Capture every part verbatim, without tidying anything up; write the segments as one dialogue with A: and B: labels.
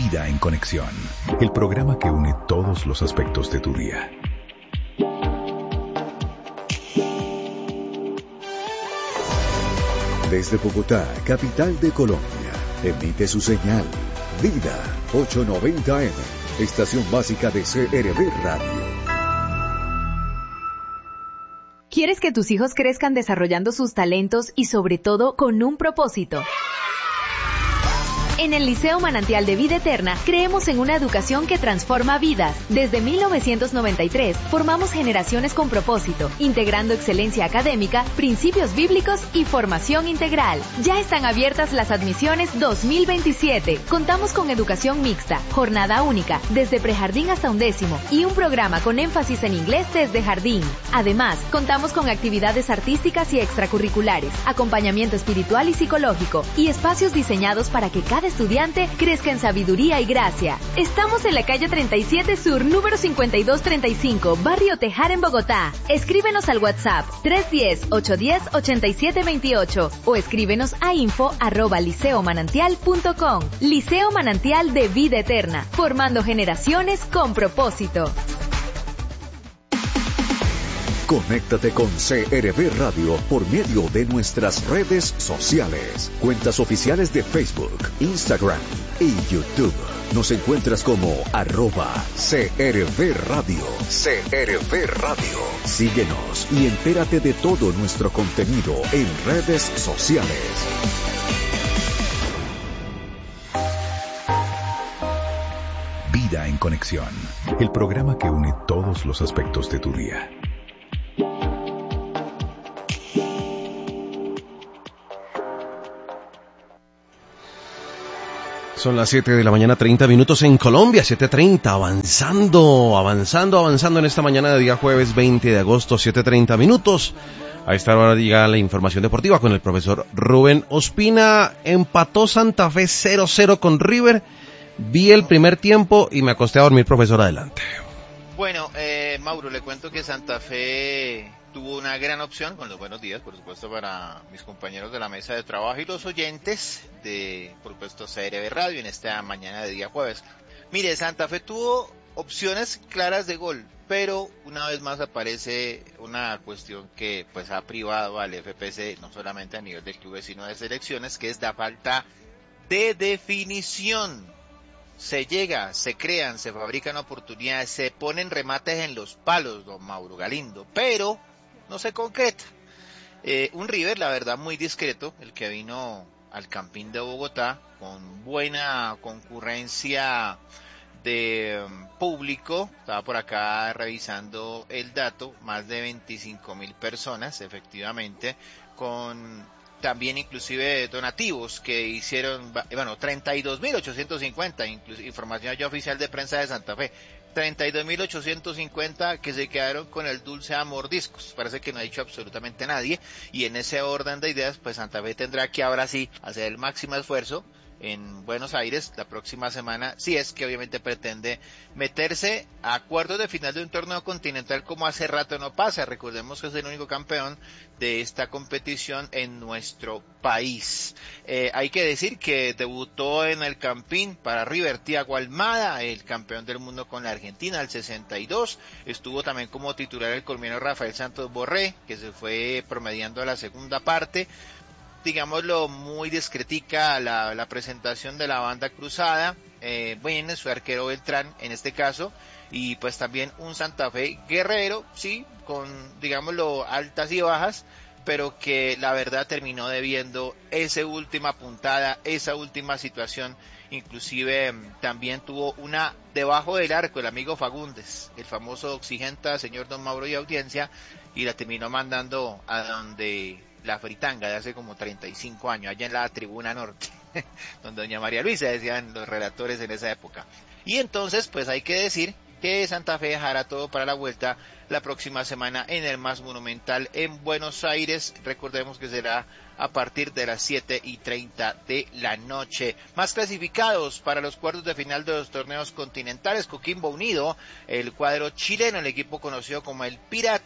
A: Vida en Conexión, el programa que une todos los aspectos de tu día.
B: Desde Bogotá, capital de Colombia, emite su señal Vida ochocientos noventa eme, estación básica de C R V Radio.
C: ¿Quieres que tus hijos crezcan desarrollando sus talentos y sobre todo con un propósito? En el Liceo Manantial de Vida Eterna creemos en una educación que transforma vidas. Desde mil novecientos noventa y tres formamos generaciones con propósito, integrando excelencia académica, principios bíblicos y formación integral. Ya están abiertas las admisiones dos mil veintisiete. Contamos con educación mixta, jornada única, desde prejardín hasta undécimo, y un programa con énfasis en inglés desde jardín. Además, contamos con actividades artísticas y extracurriculares, acompañamiento espiritual y psicológico, y espacios diseñados para que cada estudiante crezca en sabiduría y gracia. Estamos en la calle treinta y siete Sur, número cincuenta y dos treinta y cinco, Barrio Tejar, en Bogotá. Escríbenos al WhatsApp tres uno cero, ocho uno cero, ochenta y siete veintiocho o escríbenos a info arroba liceo manantial punto com. Liceo Manantial de Vida Eterna, formando generaciones con propósito.
B: Conéctate con C R V Radio por medio de nuestras redes sociales, cuentas oficiales de Facebook, Instagram y YouTube. Nos encuentras como arroba C R V Radio. C R V Radio. Síguenos y entérate de todo nuestro contenido en redes sociales.
A: Vida en Conexión, el programa que une todos los aspectos de tu día.
D: Son las siete de la mañana, treinta minutos en Colombia, siete treinta, avanzando, avanzando, avanzando en esta mañana de día jueves veinte de agosto, siete treinta minutos. A esta hora llega la información deportiva con el profesor Rubén Ospina. Empató Santa Fe cero cero con River. Vi el primer tiempo y me acosté a dormir, profesor, adelante.
E: Bueno, eh, Mauro, le cuento que Santa Fe tuvo una gran opción, con los buenos días, por supuesto, para mis compañeros de la mesa de trabajo y los oyentes de, por supuesto, C R V Radio en esta mañana de día jueves. Mire, Santa Fe tuvo opciones claras de gol, pero una vez más aparece una cuestión que pues ha privado al F P C, no solamente a nivel de clubes, sino de selecciones, que es la falta de definición. Se llega, se crean, se fabrican oportunidades, se ponen remates en los palos, don Mauro Galindo, pero no se concreta. Eh, un River, la verdad, muy discreto, el que vino al Campín de Bogotá, con buena concurrencia de um, público. Estaba por acá revisando el dato, más de veinticinco mil personas, efectivamente, con también inclusive donativos que hicieron, bueno, treinta y dos mil ochocientos cincuenta, información ya oficial de prensa de Santa Fe, treinta y dos mil ochocientos cincuenta que se quedaron con el dulce a mordiscos. Parece que no ha dicho absolutamente nadie, y en ese orden de ideas, pues Santa Fe tendrá que ahora sí hacer el máximo esfuerzo en Buenos Aires la próxima semana, si es que obviamente pretende meterse a cuartos de final de un torneo continental como hace rato no pasa. Recordemos que es el único campeón de esta competición en nuestro país. Eh, hay que decir que debutó en el Campín para River Thiago Almada, el campeón del mundo con la Argentina, al sesenta y dos. Estuvo también como titular el colombiano Rafael Santos Borré, que se fue promediando a la segunda parte. Digámoslo, muy discretica la, la presentación de la banda cruzada. Eh, bueno, su arquero Beltrán en este caso, y pues también un Santa Fe guerrero, sí, con, digámoslo, altas y bajas, pero que la verdad terminó debiendo esa última puntada, esa última situación. Inclusive también tuvo una debajo del arco el amigo Fagundes, el famoso Oxigenta, señor don Mauro y audiencia, y la terminó mandando a donde la fritanga de hace como treinta y cinco años, allá en la tribuna norte, donde doña María Luisa, decían los relatores en esa época. Y entonces, pues hay que decir que Santa Fe dejará todo para la vuelta la próxima semana en el Más Monumental en Buenos Aires. Recordemos que será a partir de las siete y treinta de la noche. Más clasificados para los cuartos de final de los torneos continentales: Coquimbo Unido, el cuadro chileno, el equipo conocido como el Pirata,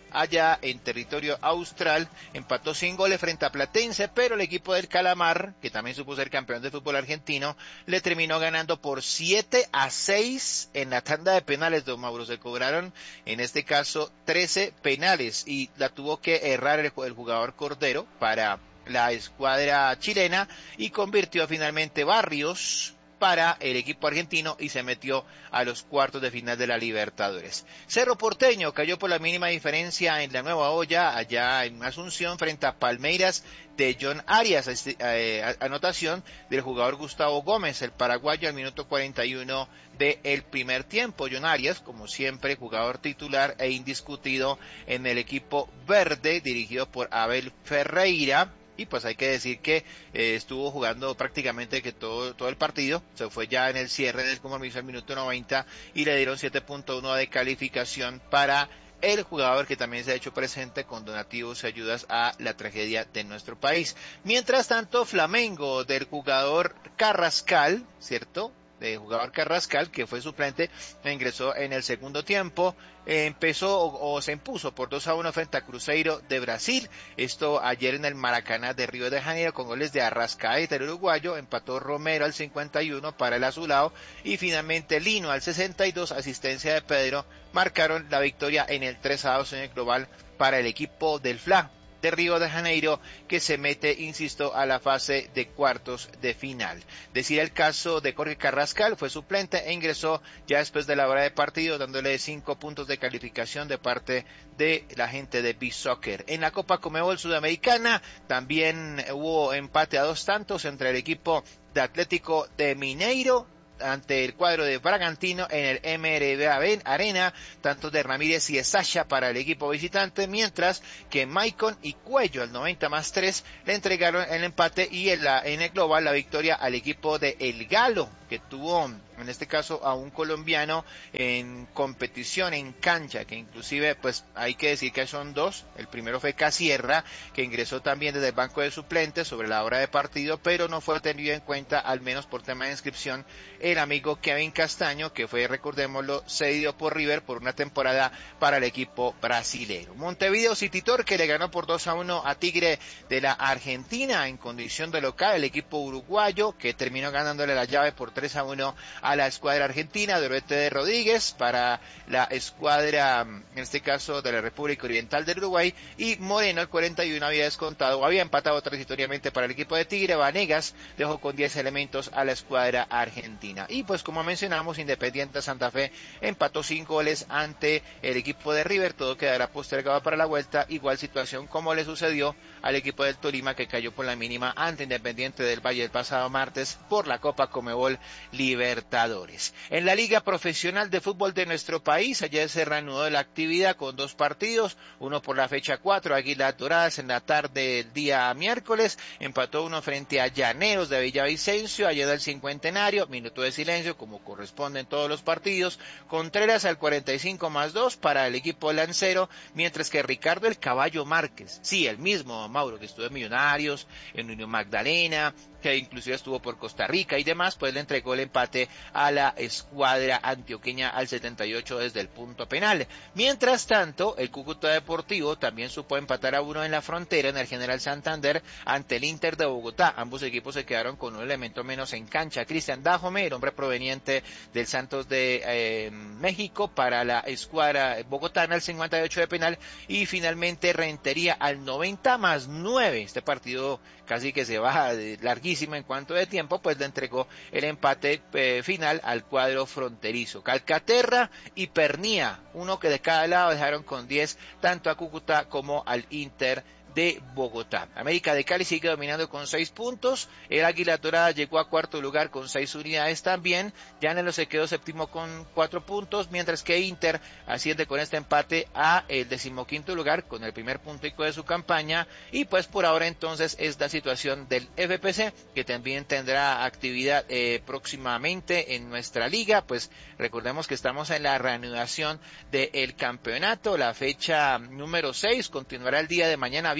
E: allá en territorio austral, empató sin goles frente a Platense, pero el equipo del Calamar, que también supo ser campeón de fútbol argentino, le terminó ganando por siete a seis en la tanda de penales, don Mauro. Se cobraron, en este caso, trece penales y la tuvo que errar el, el jugador Cordero para la escuadra chilena y convirtió finalmente Barrios para el equipo argentino y se metió a los cuartos de final de la Libertadores. Cerro Porteño cayó por la mínima diferencia en la Nueva Olla, allá en Asunción, frente a Palmeiras de John Arias, eh, anotación del jugador Gustavo Gómez, el paraguayo, al minuto cuarenta y uno del primer tiempo. John Arias, como siempre, jugador titular e indiscutido en el equipo verde, dirigido por Abel Ferreira. Y pues hay que decir que eh, estuvo jugando prácticamente que todo todo el partido, se fue ya en el cierre del compromiso al minuto noventa y le dieron siete punto uno de calificación para el jugador que también se ha hecho presente con donativos y ayudas a la tragedia de nuestro país. Mientras tanto, Flamengo del jugador Carrascal, ¿cierto?, de jugador Carrascal, que fue suplente, ingresó en el segundo tiempo, eh, empezó o, o se impuso por dos a uno frente a Cruzeiro de Brasil, esto ayer en el Maracaná de Río de Janeiro, con goles de Arrascaeta, el uruguayo, empató Romero al cincuenta y uno para el azulado, y finalmente Lino al sesenta y dos, asistencia de Pedro, marcaron la victoria en el tres a dos en el global para el equipo del F L A de Río de Janeiro, que se mete, insisto, a la fase de cuartos de final. Decir el caso de Jorge Carrascal, fue suplente e ingresó ya después de la hora de partido, dándole cinco puntos de calificación de parte de la gente de B-Soccer. En la Copa Conmebol Sudamericana también hubo empate a dos tantos entre el equipo de Atlético de Mineiro ante el cuadro de Bragantino en el M R B Arena, tanto de Ramírez y Esasha para el equipo visitante, mientras que Maicon y Cuello al noventa más tres le entregaron el empate y en, la, en el global la victoria al equipo de El Galo, que tuvo en este caso a un colombiano en competición en cancha, que inclusive pues hay que decir que son dos. El primero fue Casierra, que ingresó también desde el banco de suplentes sobre la hora de partido, pero no fue tenido en cuenta, al menos por tema de inscripción, el amigo Kevin Castaño, que fue, recordémoslo, cedido por River por una temporada para el equipo brasilero. Montevideo City Torque le ganó por dos a uno a Tigre de la Argentina en condición de local, el equipo uruguayo, que terminó ganándole la llave por tres a uno a la escuadra argentina, de Orete de Rodríguez para la escuadra, en este caso de la República Oriental del Uruguay, y Moreno el cuarenta y uno había descontado, había empatado transitoriamente para el equipo de Tigre. Vanegas dejó con diez elementos a la escuadra argentina. Y pues como mencionamos, Independiente Santa Fe empató cinco goles ante el equipo de River, todo quedará postergado para la vuelta, igual situación como le sucedió al equipo del Tolima, que cayó por la mínima ante Independiente del Valle el pasado martes por la Copa Conmebol Libertadores. En la Liga Profesional de Fútbol de nuestro país, ayer se reanudó la actividad con dos partidos, uno por la fecha cuatro, Águilas Doradas en la tarde del día miércoles, empató uno frente a Llaneros de Villavicencio, ayer del cincuentenario, minuto de silencio como corresponde en todos los partidos, Contreras al cuarenta y cinco más dos para el equipo lancero, mientras que Ricardo el Caballo Márquez, sí, el mismo Mauro que estuvo en Millonarios, en Unión Magdalena, que inclusive estuvo por Costa Rica y demás, pues le entregó el empate a la escuadra antioqueña al setenta y ocho desde el punto penal. Mientras tanto, el Cúcuta Deportivo también supo empatar a uno en la Frontera, en el General Santander, ante el Inter de Bogotá. Ambos equipos se quedaron con un elemento menos en cancha. Cristian Dajome, el hombre proveniente del Santos de eh, México, para la escuadra bogotana al cincuenta y ocho de penal, y finalmente Rentería al noventa más nueve. Este partido casi que se baja de larguísimo en cuanto de tiempo, pues le entregó el empate eh, final al cuadro fronterizo. Calcaterra y Pernía, uno que de cada lado, dejaron con diez tanto a Cúcuta como al Inter de Bogotá. América de Cali sigue dominando con seis puntos, el Águila Dorada llegó a cuarto lugar con seis unidades también, Llanero se quedó séptimo con cuatro puntos, mientras que Inter asciende con este empate a el decimoquinto lugar con el primer puntico de su campaña, y pues por ahora entonces es la situación del F P C, que también tendrá actividad eh, próximamente en nuestra liga. Pues recordemos que estamos en la reanudación del campeonato, la fecha número seis continuará el día de mañana viernes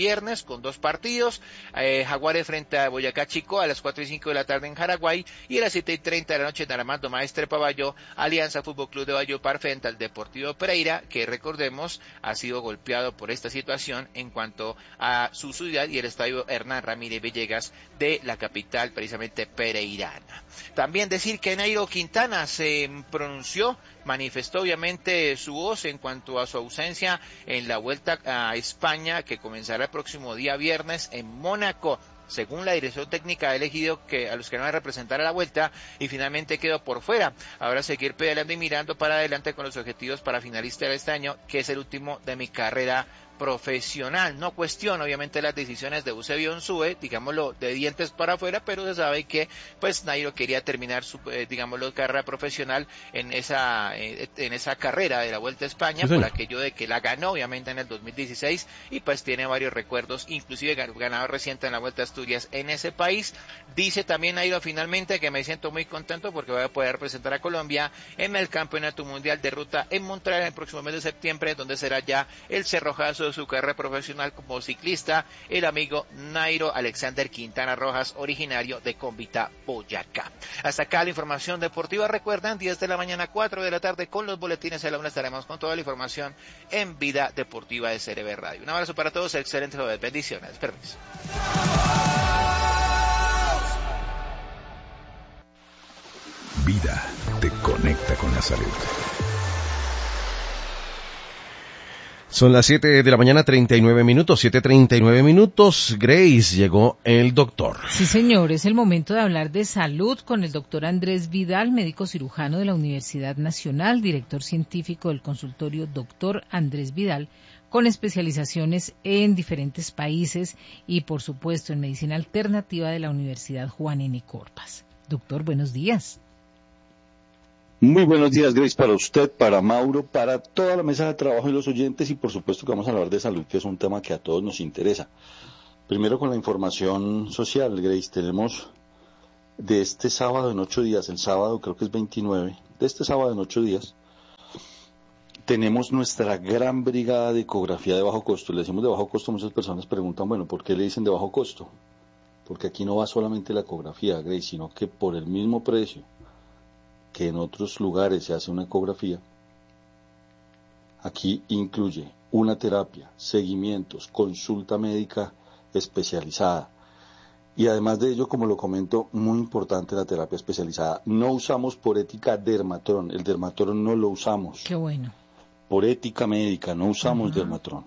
E: viernes con dos partidos, eh, Jaguares frente a Boyacá Chico a las cuatro y cinco de la tarde en Jaraguay, y a las siete y treinta de la noche en Armando Maestre Paballo, Alianza Fútbol Club de Valledupar frente al Deportivo Pereira, que recordemos ha sido golpeado por esta situación en cuanto a su ciudad y el estadio Hernán Ramírez Villegas de la capital precisamente pereirana. También decir que Nairo Quintana se pronunció, manifestó obviamente su voz en cuanto a su ausencia en la Vuelta a España, que comenzará el próximo día viernes en Mónaco. Según la dirección técnica ha elegido que a los que no van a representar a la Vuelta y finalmente quedó por fuera. Ahora seguir pedaleando y mirando para adelante con los objetivos para finalizar este año, que es el último de mi carrera profesional. No cuestiono obviamente las decisiones de Eusebio Unzúe, digámoslo, de dientes para afuera, pero se sabe que pues Nairo quería terminar su, eh, digámoslo, carrera profesional en esa eh, en esa carrera de la Vuelta a España, sí, por aquello de que la ganó obviamente en el dos mil dieciséis y pues tiene varios recuerdos, inclusive ganador reciente en la Vuelta a Asturias en ese país. Dice también Nairo finalmente que me siento muy contento porque voy a poder representar a Colombia en el Campeonato Mundial de Ruta en Montreal el próximo mes de septiembre, donde será ya el cerrojazo de su carrera profesional como ciclista, el amigo Nairo Alexander Quintana Rojas, originario de Convita, Boyacá. Hasta acá la información deportiva. Recuerden, diez de la mañana, cuatro de la tarde, con los boletines de la una estaremos con toda la información en Vida Deportiva de C R V Radio. Un abrazo para todos, excelente jueves, bendiciones, permiso.
A: Vida te conecta con la salud.
D: Son las siete de la mañana, treinta y nueve minutos, siete treinta y nueve minutos. Grace, llegó el doctor.
F: Sí, señor, es el momento de hablar de salud con el doctor Andrés Vidal, médico cirujano de la Universidad Nacional, director científico del consultorio Doctor Andrés Vidal, con especializaciones en diferentes países y, por supuesto, en medicina alternativa de la Universidad Juan N. Corpas. Doctor, buenos días.
G: Muy buenos días, Grace, para usted, para Mauro, para toda la mesa de trabajo y los oyentes, y por supuesto que vamos a hablar de salud, que es un tema que a todos nos interesa. Primero con la información social, Grace, tenemos de este sábado en ocho días, el sábado creo que es veintinueve, de este sábado en ocho días, tenemos nuestra gran brigada de ecografía de bajo costo. Le decimos de bajo costo, muchas personas preguntan, bueno, ¿por qué le dicen de bajo costo? Porque aquí no va solamente la ecografía, Grace, sino que por el mismo precio que en otros lugares se hace una ecografía, aquí incluye una terapia, seguimientos, consulta médica especializada. Y además de ello, como lo comento, muy importante la terapia especializada. No usamos por ética dermatrón, el dermatrón no lo usamos.
F: Qué bueno.
G: Por ética médica, no usamos uh-huh. dermatrón.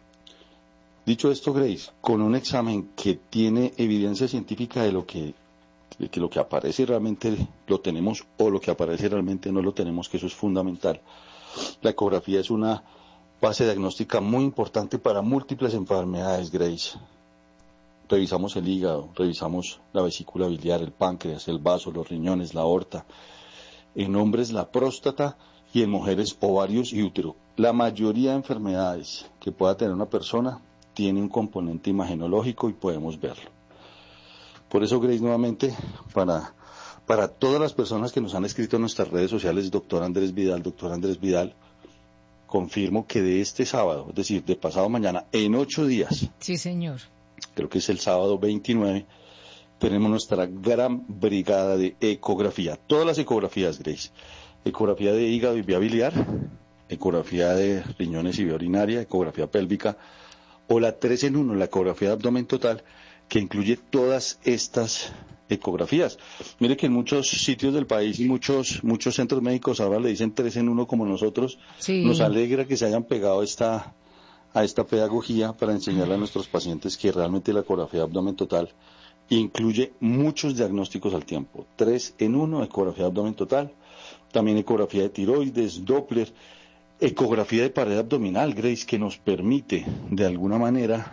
G: Dicho esto, Grace, con un examen que tiene evidencia científica de lo que de que lo que aparece realmente lo tenemos o lo que aparece realmente no lo tenemos, que eso es fundamental. La ecografía es una base diagnóstica muy importante para múltiples enfermedades, Grace. Revisamos el hígado, revisamos la vesícula biliar, el páncreas, el vaso, los riñones, la aorta. En hombres la próstata y en mujeres ovarios y útero. La mayoría de enfermedades que pueda tener una persona tiene un componente imagenológico y podemos verlo. Por eso, Grace, nuevamente, para, para todas las personas que nos han escrito en nuestras redes sociales, doctor Andrés Vidal, doctor Andrés Vidal, confirmo que de este sábado, es decir, de pasado mañana, en ocho días,
F: sí, señor,
G: creo que es el sábado veintinueve, tenemos nuestra gran brigada de ecografía. Todas las ecografías, Grace. Ecografía de hígado y vía biliar, ecografía de riñones y vía urinaria, ecografía pélvica, o la tres en uno, la ecografía de abdomen total, que incluye todas estas ecografías. Mire que en muchos sitios del país y muchos muchos centros médicos ahora le dicen tres en uno como nosotros.
F: Sí.
G: Nos alegra que se hayan pegado esta, a esta pedagogía para enseñarle a nuestros pacientes que realmente la ecografía de abdomen total incluye muchos diagnósticos al tiempo. tres en uno, ecografía de abdomen total, también ecografía de tiroides, Doppler, ecografía de pared abdominal, Grace, que nos permite de alguna manera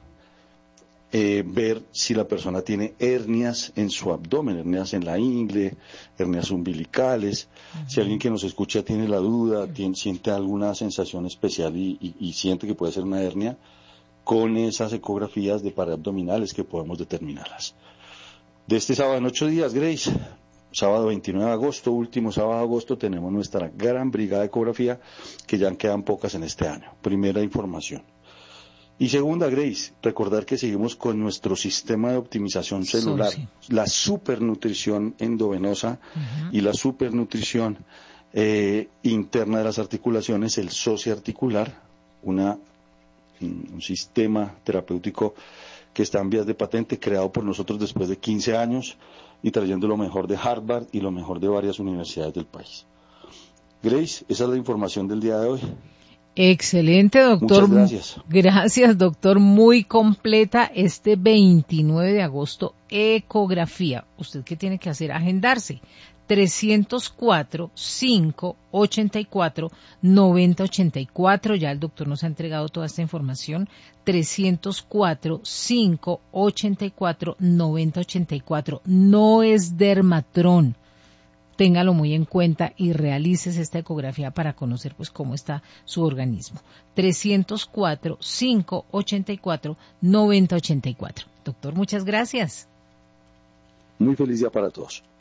G: Eh, ver si la persona tiene hernias en su abdomen, hernias en la ingle, hernias umbilicales. Uh-huh. Si alguien que nos escucha tiene la duda, tiene, siente alguna sensación especial y, y, y siente que puede ser una hernia, con esas ecografías de pared abdominales que podemos determinarlas. De este sábado en ocho días, Grace, sábado veintinueve de agosto, último sábado de agosto, tenemos nuestra gran brigada de ecografía, que ya quedan pocas en este año. Primera información. Y segunda, Grace, recordar que seguimos con nuestro sistema de optimización celular,
F: Sí, sí.
G: la supernutrición endovenosa uh-huh. y la supernutrición eh, interna de las articulaciones, el socioarticular, una, un sistema terapéutico que está en vías de patente, creado por nosotros después de quince años y trayendo lo mejor de Harvard y lo mejor de varias universidades del país. Grace, esa es la información del día de hoy.
F: Excelente, doctor.
G: Muchas gracias.
F: Gracias, doctor. Muy completa este veintinueve de agosto, ecografía. ¿Usted qué tiene que hacer? Agendarse. trescientos cuatro, cinco, ochenta y cuatro, noventa ochenta y cuatro. Ya el doctor nos ha entregado toda esta información. trescientos cuatro, cinco, ochenta y cuatro, noventa ochenta y cuatro. No es Dermatrón. Téngalo muy en cuenta y realices esta ecografía para conocer pues cómo está su organismo. trescientos cuatro, cinco, ochenta y cuatro, noventa ochenta y cuatro. Doctor, muchas gracias.
G: Muy feliz día para todos.